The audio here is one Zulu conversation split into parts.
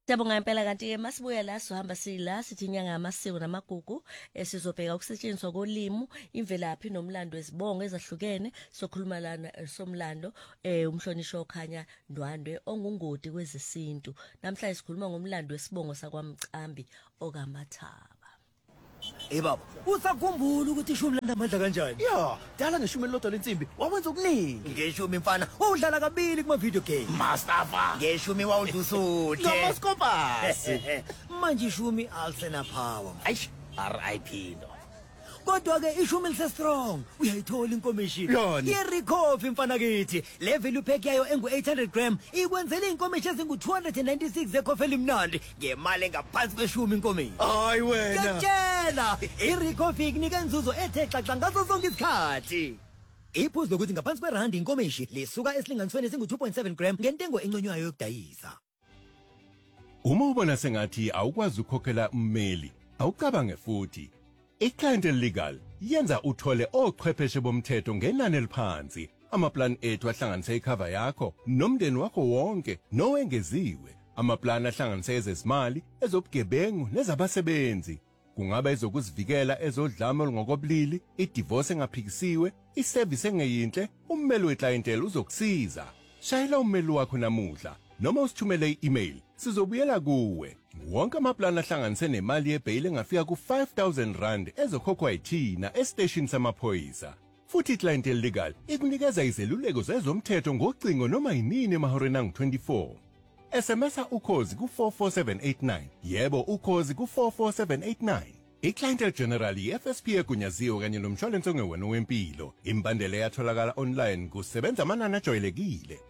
Siyabonga impela kanti ke masibuya la sohamba sila sithi inyanga yamasiko namagugu sizobheka ukusetshenziswa kolimi imvelaphi nomlando wezibongo ezahlukene sokhuluma lana somlando umhlonishwa okhanya Ndwandwe ongungodi kwezesintu namhlanje sikhuluma ngomlando wesibongo sakwaMcambi okaMathaba. Baba, usakhumbula ukuthi ishumi landamandla kanjani? Ya, dala ngeshumi elilodwa lensimbi, wawenza okuningi. Ngeshumi mfana, wawudlala kabili kuma video game. Mustafa, Ngeshumi wawudusuthe. Nomascopas. Manje ishumi alsena power. Aish, RIP no. Kodwa ke ishumi lise strong. Uyayithola inkomishi. Ye-recovery mfana kithi. Le value pack yayo engu 800 gram ikwenzela inkomishi ezingu 296 zecoffee elimnandi ngemali engaphansi kweshumi inkomishi. Hayi wena. Ngiyatshela, i-recovery inika inzuzo ethe xaxa ngaso sonke isikhathi. Iphuzu lokuthi ngaphansi kwerandi inkomishi lisuka esilinganisweni esingu 2.7 gram ngentengo enconywayo yokudayisa. Uma ubona sengathi awukwazi ukukhokhela ummeli, awucabange futhi. I-Clientele Legal yenza uthole ochwepheshe bomthetho ngenani eliphansi. Amaplan ethu ahlanganise icover yakho nomndeni wakho wonke nowengeziwe. Amaplan ahlanganise ezezimali, ezobugebengu nezabasebenzi. Kungaba ezokuzivikela ezodlame olungokobulili, idivorce engaphikisiwe, iservice engeyinhle, ummeli weclientele uzokusiza. Shayela ummeli wakho namuhla noma usithumele i-email. Sizobuyela kuwe. Wonke amaplan ahlanganise nemali yebail engafika ku-5,000 rand ezokhokhwa yithina esiteshini samaphoyisa. Futhi iClientele Legal ikunikeza izeluleko zezomthetho ngocingo noma yinini emahoreni angu-24. SMS ukhozi ku-44789. Yebo, ukhozi ku-44789. iClientele General i-FSP egunyaziwe kanye nomshwalense ongewona wempilo. Imbandela yatholakala online kusebenza amanani ajwayelekile.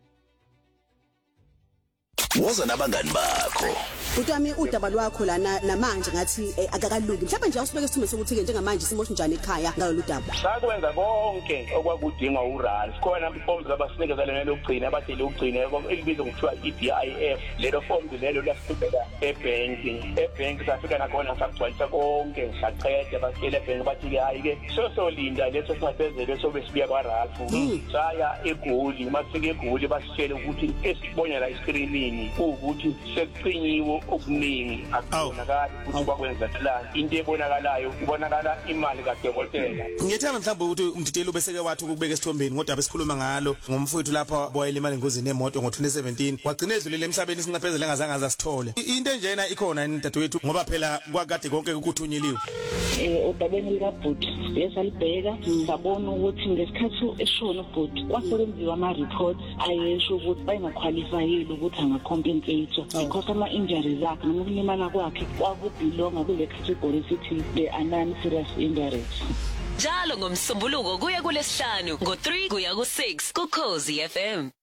Woza nabangani bakho. Utami udaba lwakho lana namanje ngathi akakalungi. Mhlawumbe nje awusibeke isimo sokuthi ke njengamanje simosha njani ekhaya ngalolu daba. Sakwenza konke okwakudingwa uRalph. Khona iforms abasinikeza lena lokugcina abathi lokugcina elibizwa ngokuthiwa iDIF. Lelo form lelo lasibeka ebank safika nakhona sakugcwalisa konke saqeda basicela ebank bathi ke hayi ke solinda leso siphezele sobe sibiya kwaRalph. Saya eGoli masifika eGoli basitshela ukuthi esibona la iscreenini ukuthi sekuqinyiwe okuningi akubonakala ukuthi bakwenza plan into ebonakalayo kubonakala imali kaDokotela. Ngiyethanda mhlawumbe ukuthi umdideli ubeseke wathi ukubeka esithombeni kodwa besikhuluma ngalo ngomfowethu lapha boyela imali ngozini nemoto ngo2017 wagcina edlulile emhlabeni sinqaphezele engazange azasithole. Into enjena ikhona yini dadewethu ngoba phela kwakade konke ukuthunyeliwe. Udabeni likaBhuti esalibheka sabona ukuthi ngesikhathi eshona uBhuti kwasebenziwa ama reports ayesho ukuthi bayengaqualifyile ukuthi angacompensate because ama injuries akhe noma ukulimala kwakhe kwakubelonga kule category sithi the non-serious injuries. Njalo ngomsombuluko kuya kulesihlanu ngo3 kuya ku6 kuKhosi FM.